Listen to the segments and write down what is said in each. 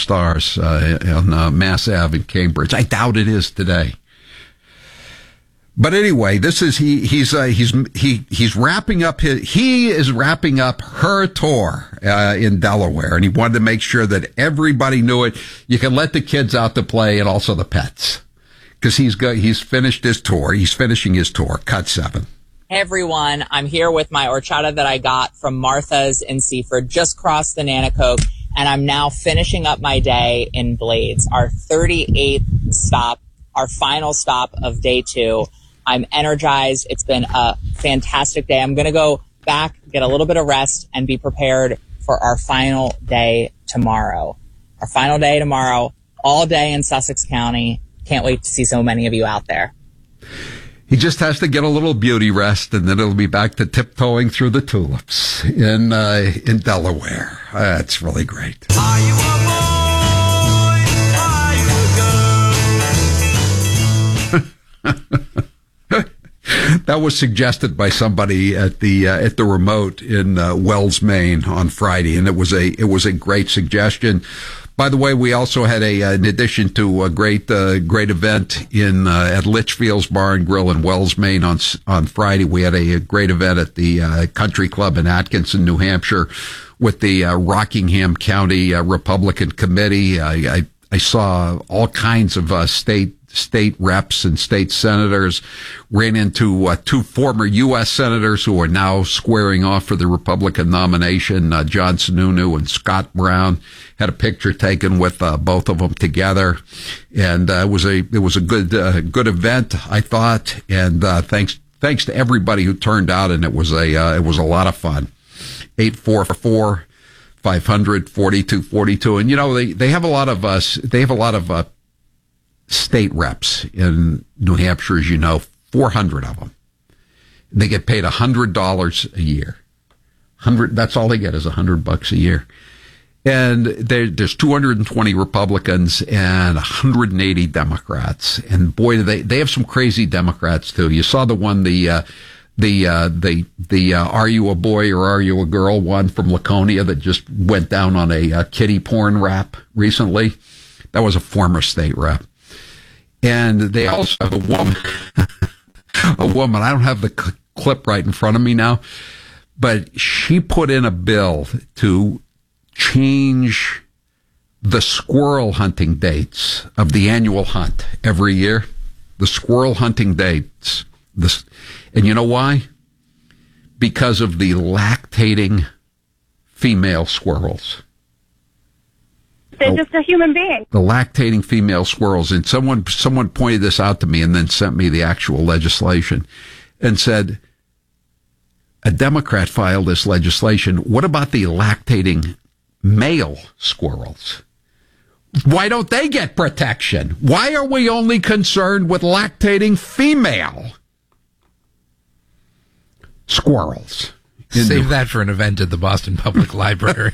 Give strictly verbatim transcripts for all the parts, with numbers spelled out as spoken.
Stars uh, on uh, Mass Ave in Cambridge. I doubt it is today. But anyway, this is he. He's uh, he's he he's wrapping up his. He is wrapping up her tour uh, in Delaware, and he wanted to make sure that everybody knew it. You can let the kids out to play, and also the pets, because he's go, he's finished his tour. He's finishing his tour. Cut seven. Hey everyone, I'm here with my horchata that I got from Martha's in Seaford, just crossed the Nanacoke, and I'm now finishing up my day in Blades, our thirty-eighth stop, our final stop of day two. I'm energized. It's been a fantastic day. I'm going to go back, get a little bit of rest, and be prepared for our final day tomorrow. Our final day tomorrow, all day in Sussex County. Can't wait to see so many of you out there. He just has to get a little beauty rest, and then it'll be back to tiptoeing through the tulips in uh, in Delaware. That's uh, really great. Are you a boy? Are you a girl? That was suggested by somebody at the uh, at the remote in uh, Wells, Maine on Friday, and it was a it was a great suggestion. By the way, we also had a, in addition to a great, uh, great event in, uh, at Litchfield's Bar and Grill in Wells, Maine on, on Friday. We had a, a great event at the, uh, Country Club in Atkinson, New Hampshire with the, uh, Rockingham County uh, Republican Committee. I, I, I saw all kinds of, uh, state, state reps and state senators. Ran into uh, two former U S senators who are now squaring off for the Republican nomination, uh, John Sununu and Scott Brown. Had a picture taken with uh, both of them together, and uh, it was a it was a good uh, good event, I thought. And uh, thanks thanks to everybody who turned out, and it was a uh, it was a lot of fun. Eight four four five hundred forty two forty two, and you know they they have a lot of us. They have a lot of uh, state reps in New Hampshire, as you know, four hundred of them. They get paid a hundred dollars a year. Hundred. That's all they get is a hundred bucks a year. And there, there's two hundred twenty Republicans and one hundred eighty Democrats. And boy, do they, they have some crazy Democrats too. You saw the one, the, uh, the, uh, the, the, uh, Are You a Boy or Are You a Girl one from Laconia that just went down on a, uh, kiddie porn rap recently. That was a former state rep. And they also have a woman, a woman, I don't have the cl- clip right in front of me now, but she put in a bill to change the squirrel hunting dates of the annual hunt every year. The squirrel hunting dates. This, and you know why? Because of the lactating female squirrels. They're just a human being. The lactating female squirrels. And someone, someone pointed this out to me and then sent me the actual legislation and said, a Democrat filed this legislation. What about the lactating male squirrels? Why don't they get protection? Why are we only concerned with lactating female squirrels? Save that for an event at the Boston Public Library.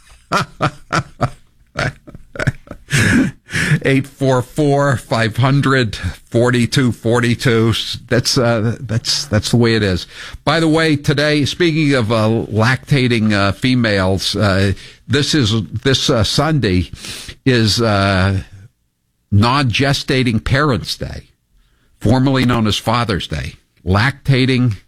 eight four four five hundred forty-two forty-two. That's, uh, that's, that's the way it is. By the way, today, speaking of, uh, lactating, uh, females, uh, this is, this, uh, Sunday is, uh, non-gestating Parents' Day, formerly known as Father's Day. Lactating,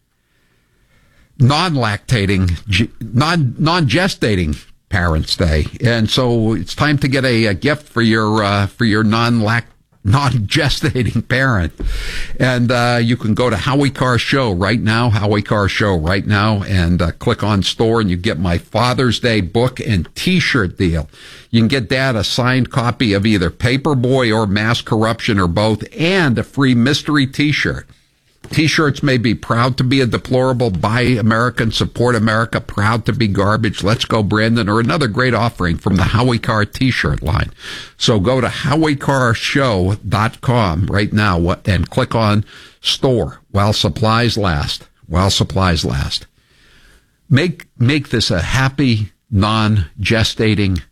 non-lactating, non, non-gestating Parents' Day, and so it's time to get a, a gift for your uh, for your non-lact non-gestating parent, and uh, you can go to Howie Carr Show right now, Howie Carr Show right now, and uh, click on store, and you get my Father's Day book and T-shirt deal. You can get Dad a signed copy of either Paperboy or Mass Corruption or both, and a free mystery T-shirt. T-shirts may be proud to be a deplorable, buy American, support America, proud to be garbage, let's go Brandon, or another great offering from the Howie Carr T-shirt line. So go to howie carr show dot com right now and click on store while supplies last. While supplies last. Make, make this a happy, non-gestating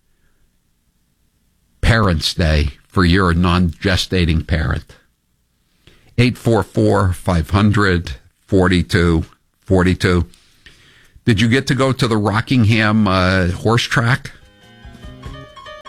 Parents' Day for your non-gestating parent. eight four four five hundred forty-two forty-two. Did you get to go to the Rockingham uh, horse track?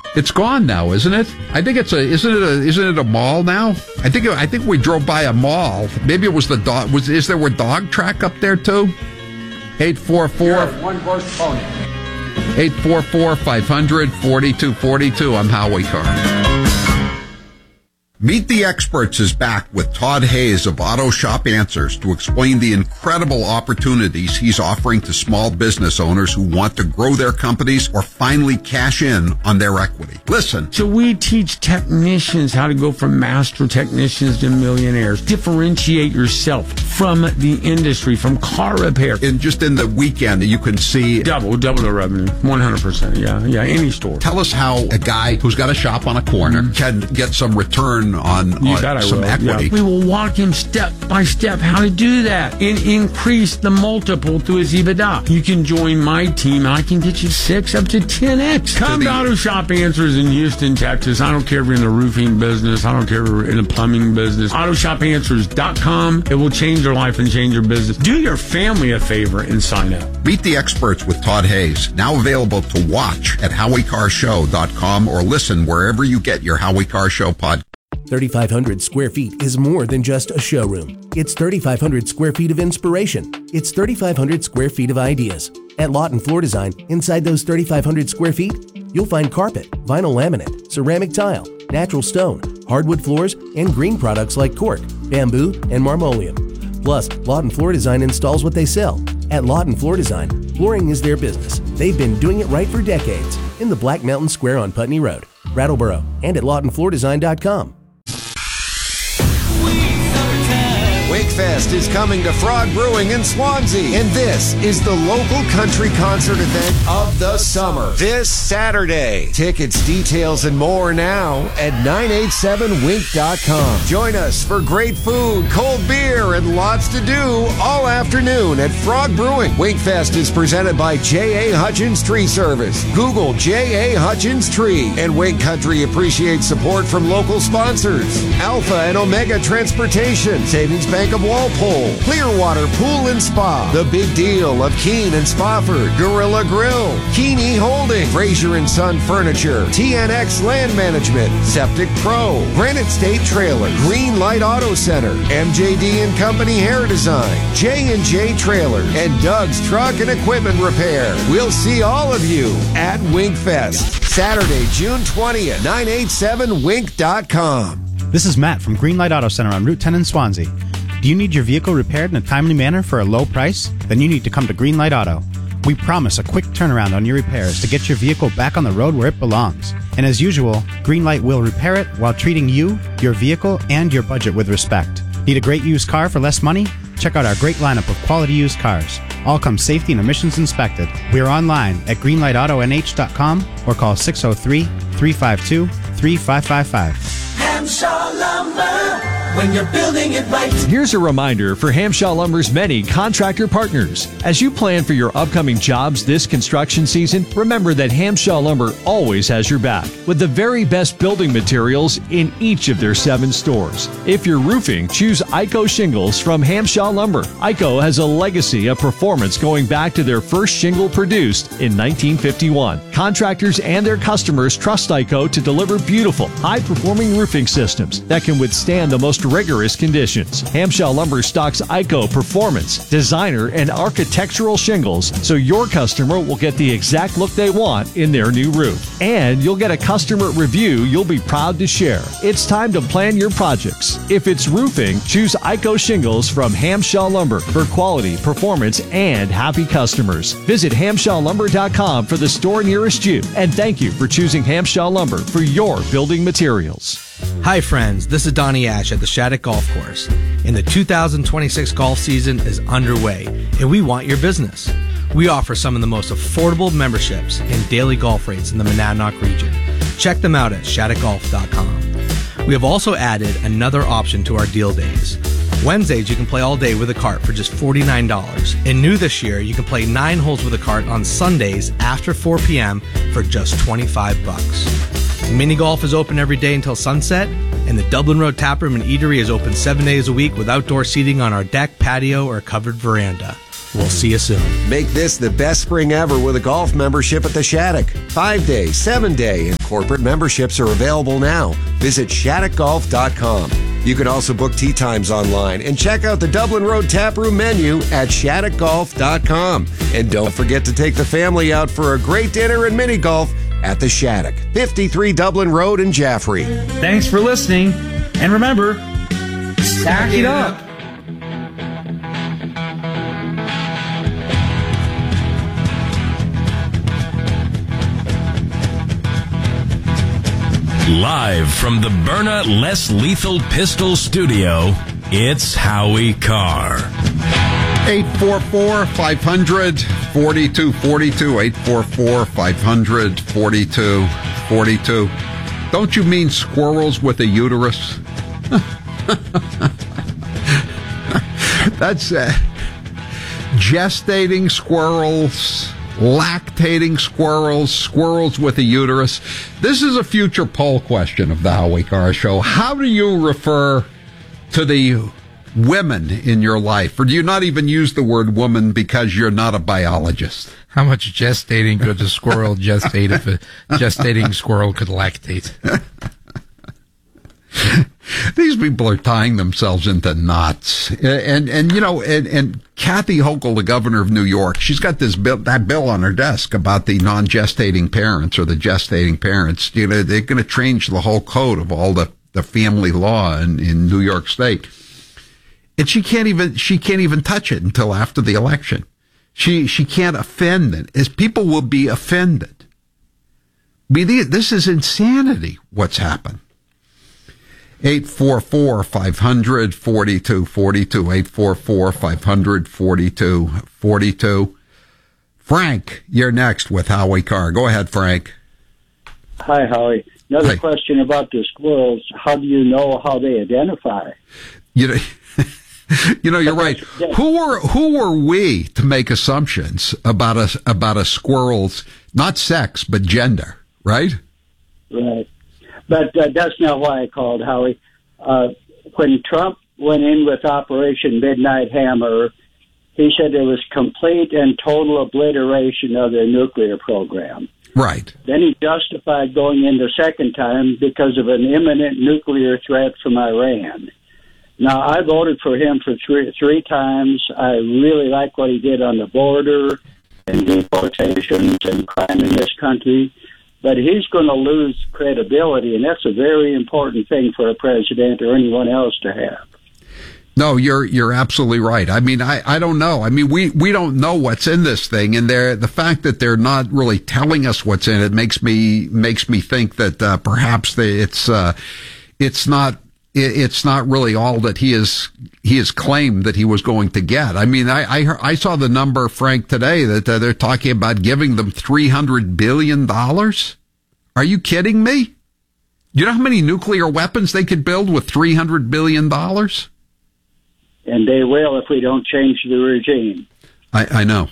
It's gone now, isn't it? I think it's a isn't it a isn't it a mall now? I think I think we drove by a mall. Maybe it was the dog. Was is there a dog track up there too? Eight four four one horse pony. Eight four four five hundred forty two forty two. I'm Howie Carr. Meet the Experts is back with Todd Hayes of Auto Shop Answers to explain the incredible opportunities he's offering to small business owners who want to grow their companies or finally cash in on their equity. Listen. So we teach technicians how to go from master technicians to millionaires. Differentiate yourself from the industry, from car repair. And just in the weekend, you can see double, double the revenue, one hundred percent. Yeah, yeah, any store. Tell us how a guy who's got a shop on a corner mm-hmm. can get some return on, on some equity. Yeah. We will walk him step by step how to do that and increase the multiple to his EBITDA. You can join my team. I can get you six up to ten X. Come to the Auto Shop Answers in Houston, Texas. I don't care if you're in the roofing business. I don't care if you're in the plumbing business. auto shop answers dot com. It will change your life and change your business. Do your family a favor and sign up. Meet the Experts with Todd Hayes. Now available to watch at howie car show dot com or listen wherever you get your Howie Car Show podcast. thirty-five hundred square feet is more than just a showroom. It's thirty-five hundred square feet of inspiration. It's thirty-five hundred square feet of ideas. At Lawton Floor Design, inside those thirty-five hundred square feet, you'll find carpet, vinyl laminate, ceramic tile, natural stone, hardwood floors, and green products like cork, bamboo, and marmoleum. Plus, Lawton Floor Design installs what they sell. At Lawton Floor Design, flooring is their business. They've been doing it right for decades in the Black Mountain Square on Putney Road, Brattleboro, and at lawton floor design dot com. Wakefest is coming to Frog Brewing in Swansea, and this is the local country concert event of the summer. This Saturday. Tickets, details, and more now at nine eight seven wink dot com. Join us for great food, cold beer, and lots to do all afternoon at Frog Brewing. Wakefest is presented by J A. Hutchins Tree Service. Google J A. Hutchins Tree, and Wake Country appreciates support from local sponsors. Alpha and Omega Transportation, Savings Bank of Walpole, Clearwater Pool and Spa, The Big Deal of Keene and Spofford, Gorilla Grill, Keeney Holding, Fraser and Son Furniture, T N X Land Management, Septic Pro, Granite State Trailer, Green Light Auto Center, M J D and Company Hair Design, J and J Trailer, and Doug's Truck and Equipment Repair. We'll see all of you at Winkfest, Saturday, June twentieth, nine eight seven wink dot com. This is Matt from Greenlight Auto Center on Route ten in Swansea. Do you need your vehicle repaired in a timely manner for a low price? Then you need to come to Greenlight Auto. We promise a quick turnaround on your repairs to get your vehicle back on the road where it belongs. And as usual, Greenlight will repair it while treating you, your vehicle, and your budget with respect. Need a great used car for less money? Check out our great lineup of quality used cars. All come safety and emissions inspected. We are online at greenlight auto n h dot com or call six oh three, three five two, three five five five. Hamshaw Lumber, when you're building it right. Here's a reminder for Hamshaw Lumber's many contractor partners. As you plan for your upcoming jobs this construction season, remember that Hamshaw Lumber always has your back with the very best building materials in each of their seven stores. If you're roofing, choose Ico Shingles from Hamshaw Lumber. Ico has a legacy of performance going back to their first shingle produced in nineteen fifty-one. Contractors and their customers trust Ico to deliver beautiful, high-performing roofing systems that can withstand the most rigorous conditions. Hamshaw Lumber stocks Ico Performance, Designer, and Architectural shingles, so your customer will get the exact look they want in their new roof. And you'll get a customer review you'll be proud to share. It's time to plan your projects. If it's roofing, choose Ico Shingles from Hamshaw Lumber for quality, performance, and happy customers. Visit hamshaw lumber dot com for the store nearest you, and thank you for choosing Hamshaw Lumber for your building materials. Hi friends, this is Donnie Ash at the Shattuck Golf Course, and the two thousand twenty-six golf season is underway, and we want your business. We offer some of the most affordable memberships and daily golf rates in the Monadnock region. Check them out at shattuck golf dot com. We have also added another option to our deal days. Wednesdays, you can play all day with a cart for just forty-nine dollars. And new this year, you can play nine holes with a cart on Sundays after four p.m. for just twenty-five bucks. Mini golf is open every day until sunset, and the Dublin Road Taproom and Eatery is open seven days a week with outdoor seating on our deck, patio, or covered veranda. We'll see you soon. Make this the best spring ever with a golf membership at the Shattuck. Five-day, seven-day, and corporate memberships are available now. Visit shattuck golf dot com. You can also book tee times online and check out the Dublin Road Taproom menu at shattuck golf dot com. And don't forget to take the family out for a great dinner and mini golf at the Shattuck, fifty-three Dublin Road in Jaffrey. Thanks for listening. And remember, stack it up. Live from the Byrna Less Lethal Pistol Studio, it's Howie Carr. eight four four, five hundred, forty-two forty-two, eight four four, five hundred, forty-two forty-two. Don't you mean squirrels with a uterus? That's uh, gestating squirrels, lactating squirrels, squirrels with a uterus. This is a future poll question of the Howie Carr Show. How do you refer to the women in your life? Or do you not even use the word woman because you're not a biologist? How much gestating could a squirrel gestate if a gestating squirrel could lactate? These people are tying themselves into knots. And, and you know, and, and Kathy Hochul, the governor of New York, she's got this bill, that bill on her desk about the non-gestating parents or the gestating parents. You know, they're going to change the whole code of all the, the family law in, in New York State. And she can't even, she can't even touch it until after the election. She, she can't offend it, as people will be offended. I mean, this is insanity, what's happened. eight four four, five hundred, forty-two forty-two, eight four four, five hundred, forty-two forty-two. Frank, you're next with Howie Carr. Go ahead, Frank. Hi, Howie. Another Hi. question about the squirrels. How do you know how they identify? You know, you know, you're right. Who are who are we to make assumptions about a about a squirrel's not sex but gender, right? Right. But uh, that's not why I called, Howie. Uh, when Trump went in with Operation Midnight Hammer, he said there was complete and total obliteration of their nuclear program. Right. Then he justified going in the second time because of an imminent nuclear threat from Iran. Now, I voted for him for three, three times. I really like what he did on the border and deportations and crime in this country. But he's going to lose credibility, and that's a very important thing for a president or anyone else to have. No, you're you're absolutely right. I mean, I, I don't know. I mean, we, we don't know what's in this thing, and they're, the fact that they're not really telling us what's in it makes me makes me think that uh, perhaps they, it's uh, it's not it, it's not really all that he is he has claimed that he was going to get. I mean, I I, heard, I saw the number, Frank, today that uh, they're talking about giving them three hundred billion dollars. Are you kidding me? You know how many nuclear weapons they could build with three hundred billion dollars? And they will if we don't change the regime. I, I know.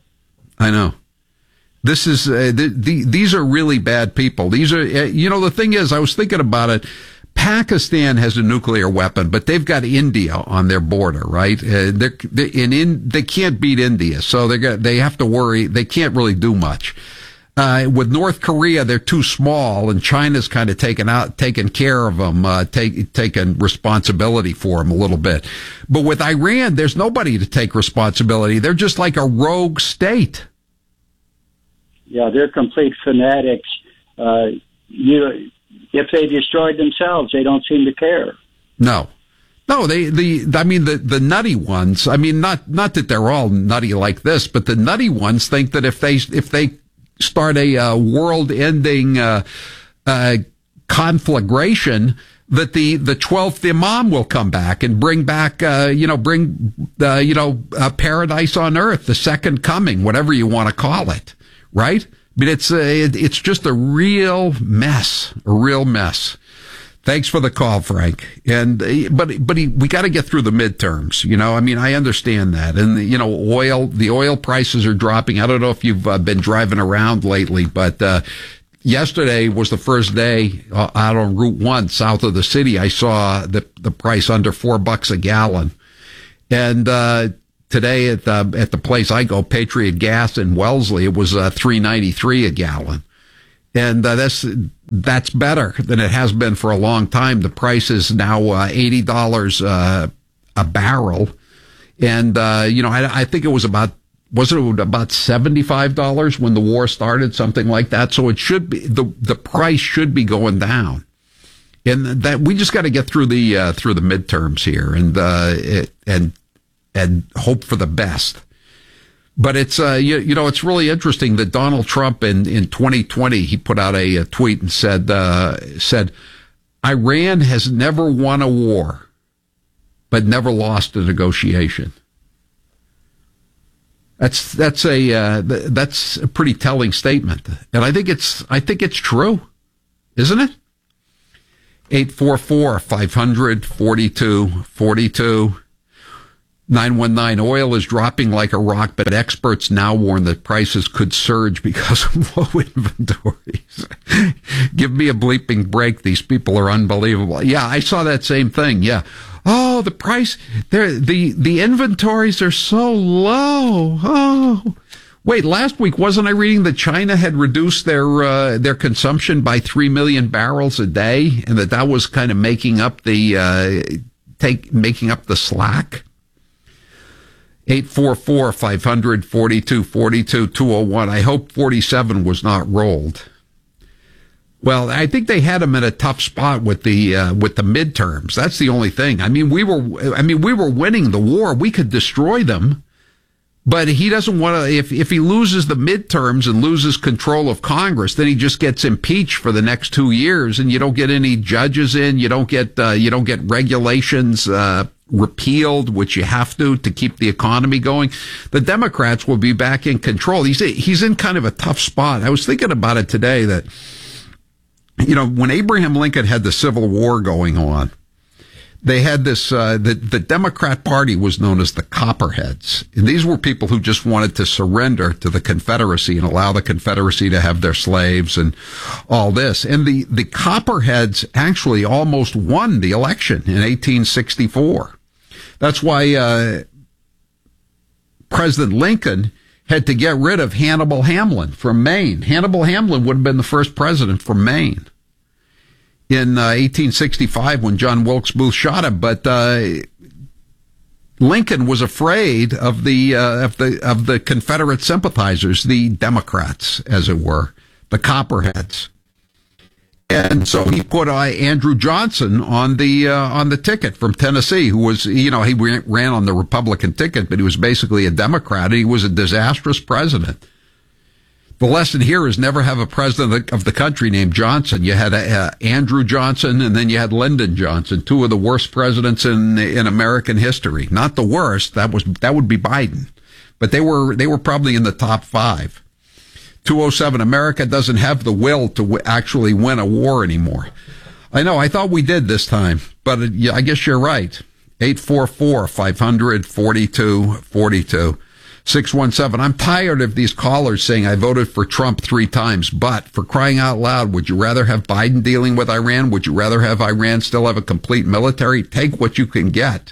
I know. This is, uh, the, the, these are really bad people. These are, uh, you know, the thing is, I was thinking about it. Pakistan has a nuclear weapon, but they've got India on their border, right? Uh, they're, they're in, in, they can't beat India, so they got, they have to worry. They can't really do much. Uh, with North Korea, they're too small, and China's kind of taken out, taken care of them, uh, take, taken responsibility for them a little bit. But with Iran, there's nobody to take responsibility. They're just like a rogue state. Yeah, they're complete fanatics. Uh, you, if they destroyed themselves, they don't seem to care. No. No, they, the, I mean, the, the nutty ones, I mean, not, not that they're all nutty like this, but the nutty ones think that if they, if they, start a uh, world-ending uh, uh, conflagration, that the the twelfth Imam will come back and bring back, uh, you know, bring, uh, you know, uh, paradise on earth, the second coming, whatever you want to call it, right? I mean, it's uh, it, it's just a real mess, a real mess. Thanks for the call, Frank. And uh, but but he, we got to get through the midterms. You know, I mean, I understand that. And you know, oil the oil prices are dropping. I don't know if you've uh, been driving around lately, but uh, yesterday was the first day uh, out on Route One south of the city. I saw the the price under four bucks a gallon, and uh, today at the at the place I go, Patriot Gas in Wellesley, it was uh, three ninety-three a gallon, and uh, that's that's better than it has been for a long time. The price is now uh, eighty dollars uh, a barrel, and uh, you know I, I think it was about. Was it about seventy-five dollars when the war started, something like that? So it should be, the, the price should be going down. And that, we just got to get through the, uh, through the midterms here and, uh, it, and, and hope for the best. But it's, uh, you, you know, it's really interesting that Donald Trump in, in twenty twenty, he put out a, a tweet and said, uh, said, Iran has never won a war, but never lost a negotiation. That's that's a uh, that's a pretty telling statement, and I think it's I think it's true, isn't it? Eight four four five hundred forty two forty two nine one nine. Oil is dropping like a rock, but experts now warn that prices could surge because of low inventories. Give me a bleeping break. These people are unbelievable. Yeah, I saw that same thing. Yeah. Oh, the price, the, the inventories are so low. Oh, wait, last week, wasn't I reading that China had reduced their, uh, their consumption by three million barrels a day and that that was kind of making up the, uh, take, making up the slack? eight four four five hundred forty-two forty-two two oh one. I hope forty-seven was not rolled. Well, I think they had him in a tough spot with the uh, with the midterms. That's the only thing. I mean, we were I mean, we were winning the war. We could destroy them. But he doesn't want to, if, if he loses the midterms and loses control of Congress, then he just gets impeached for the next two years and you don't get any judges in. You don't get, uh, you don't get regulations, uh, repealed, which you have to, to keep the economy going. The Democrats will be back in control. He's, he's in kind of a tough spot. I was thinking about it today that, you know, when Abraham Lincoln had the Civil War going on, they had this, uh, the, the Democrat Party was known as the Copperheads. And these were people who just wanted to surrender to the Confederacy and allow the Confederacy to have their slaves and all this. And the, the Copperheads actually almost won the election in eighteen sixty-four. That's why, uh, President Lincoln had to get rid of Hannibal Hamlin from Maine. Hannibal Hamlin would have been the first president from Maine in uh, eighteen sixty-five when John Wilkes Booth shot him. But uh, Lincoln was afraid of the uh, of the of the Confederate sympathizers, the Democrats, as it were, the Copperheads. And so he put uh, Andrew Johnson on the uh, on the ticket from Tennessee, who was, you know, he ran on the Republican ticket, but he was basically a Democrat. He was a disastrous president. The lesson here is never have a president of the country named Johnson. You had uh, Andrew Johnson, and then you had Lyndon Johnson, two of the worst presidents in in American history. Not the worst. That was that would be Biden, but they were they were probably in the top five. two oh seven, America doesn't have the will to w- actually win a war anymore. I know, I thought we did this time, but it, yeah, I guess you're right. eight four four five hundred forty-two forty-two six one seven. I'm tired of these callers saying I voted for Trump three times, but for crying out loud, would you rather have Biden dealing with Iran? Would you rather have Iran still have a complete military? Take what you can get.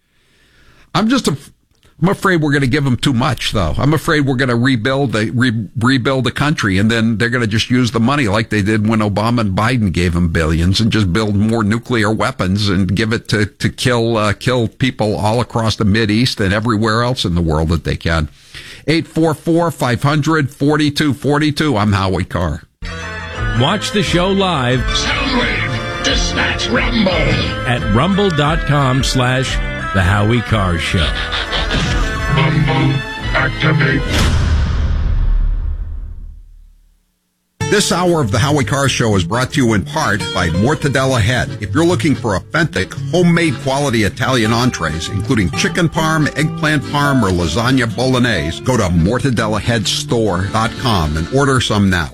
I'm just a... I'm afraid we're going to give them too much, though. I'm afraid we're going to rebuild the re, rebuild the country, and then they're going to just use the money like they did when Obama and Biden gave them billions, and just build more nuclear weapons and give it to to kill uh, kill people all across the Mideast and everywhere else in the world that they can. eight four four five hundred forty-two forty-two. I'm Howie Carr. Watch the show live. Soundwave, dispatch Rumble at rumble.com slash The Howie Carr Show. Rumble, activate. This hour of the Howie Carr Show is brought to you in part by Mortadella Head. If you're looking for authentic, homemade quality Italian entrees, including chicken parm, eggplant parm, or lasagna bolognese, go to mortadella head store dot com and order some now.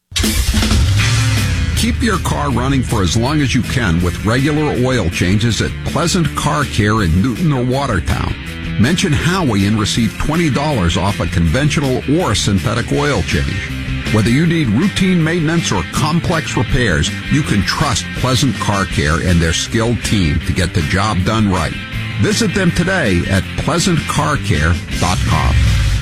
Keep your car running for as long as you can with regular oil changes at Pleasant Car Care in Newton or Watertown. Mention Howie and receive twenty dollars off a conventional or synthetic oil change. Whether you need routine maintenance or complex repairs, you can trust Pleasant Car Care and their skilled team to get the job done right. Visit them today at pleasant car care dot com.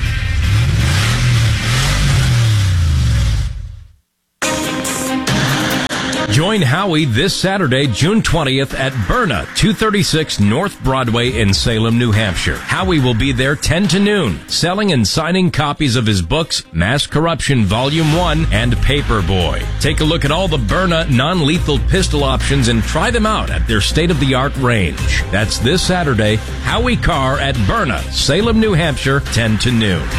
Join Howie this Saturday, June twentieth at Berna, two thirty-six North Broadway in Salem, New Hampshire. Howie will be there ten to noon, selling and signing copies of his books, Mass Corruption Volume one and Paperboy. Take a look at all the Berna non-lethal pistol options and try them out at their state-of-the-art range. That's this Saturday, Howie Carr at Berna, Salem, New Hampshire, ten to noon.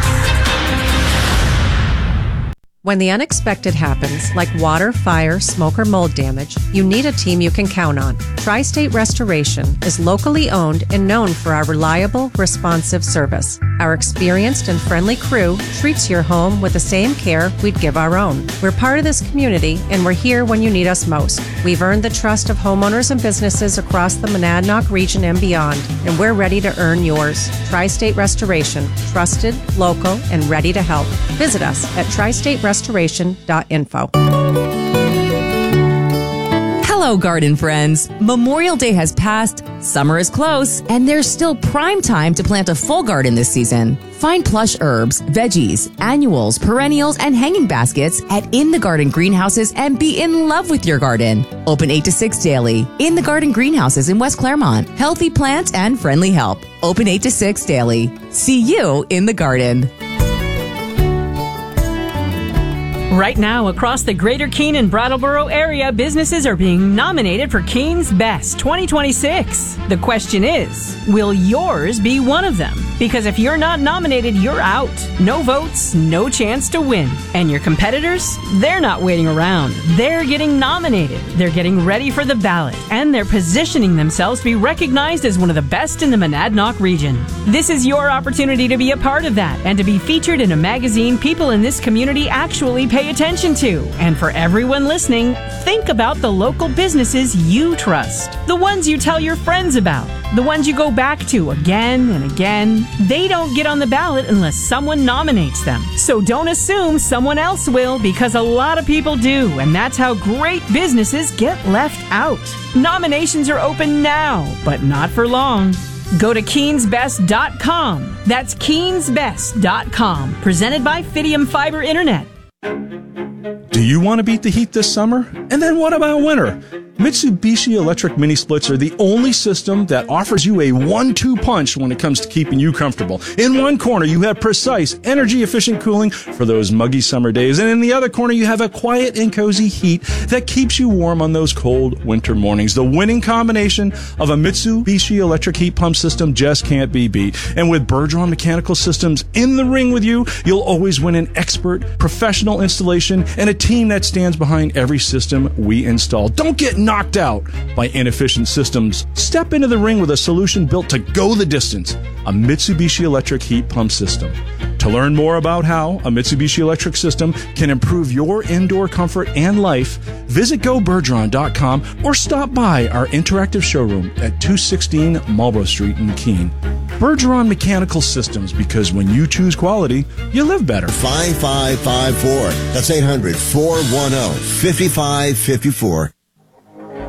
When the unexpected happens, like water, fire, smoke, or mold damage, you need a team you can count on. Tri-State Restoration is locally owned and known for our reliable, responsive service. Our experienced and friendly crew treats your home with the same care we'd give our own. We're part of this community, and we're here when you need us most. We've earned the trust of homeowners and businesses across the Monadnock region and beyond, and we're ready to earn yours. Tri-State Restoration, trusted, local, and ready to help. Visit us at tri state restoration dot info. Hello, garden friends. Memorial Day has passed, summer is close, and there's still prime time to plant a full garden this season. Find plush herbs, veggies, annuals, perennials, and hanging baskets at In the Garden Greenhouses and be in love with your garden. Open eight to six daily. In the Garden Greenhouses in West Claremont. Healthy plants and friendly help. Open eight to six daily. See you in the garden. Right now, across the greater Keene and Brattleboro area, businesses are being nominated for Keene's Best twenty twenty-six. The question is, will yours be one of them? Because if you're not nominated, you're out. No votes, no chance to win. And your competitors? They're not waiting around. They're getting nominated. They're getting ready for the ballot. And they're positioning themselves to be recognized as one of the best in the Monadnock region. This is your opportunity to be a part of that and to be featured in a magazine people in this community actually pay attention to. And for everyone listening, think about the local businesses you trust. The ones you tell your friends about. The ones you go back to again and again. They don't get on the ballot unless someone nominates them. So don't assume someone else will, because a lot of people do, and that's how great businesses get left out. Nominations are open now, but not for long. Go to Keens Best dot com. That's Keens Best dot com. Presented by Fidium Fiber Internet. Do you want to beat the heat this summer? And then what about winter? Mitsubishi electric mini splits are the only system that offers you a one two punch when it comes to keeping you comfortable. In one corner, you have precise, energy-efficient cooling for those muggy summer days. And in the other corner, you have a quiet and cozy heat that keeps you warm on those cold winter mornings. The winning combination of a Mitsubishi electric heat pump system just can't be beat. And with Bergeron Mechanical Systems in the ring with you, you'll always win an expert, professional installation and a team that stands behind every system we install. Don't get knocked out by inefficient systems. Step into the ring with a solution built to go the distance, a Mitsubishi electric heat pump system. To learn more about how a Mitsubishi electric system can improve your indoor comfort and life, visit go bergeron dot com or stop by our interactive showroom at two sixteen Marlborough Street in Keene. Bergeron Mechanical Systems, because when you choose quality, you live better. five five five four. That's eight hundred, four one zero, five five five four.